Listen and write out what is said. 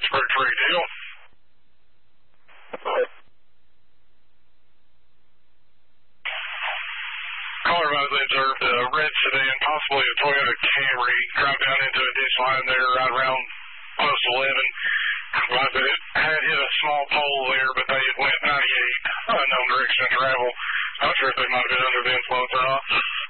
Pittsburgh, free deal. Caller advised they observed a red sedan, possibly a Toyota Camry, drive down into a ditch line there right around post 11. Right, but it had hit a small pole there, but they went 98, unknown direction of travel. I'm not sure if they might have been under the influence or not.